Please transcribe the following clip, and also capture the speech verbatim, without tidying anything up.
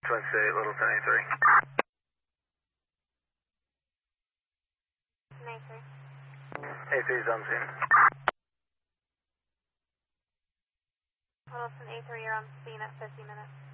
Twin City, Littleton A three. A three. A three's on scene. Littleton A three, you're on scene at fifty minutes.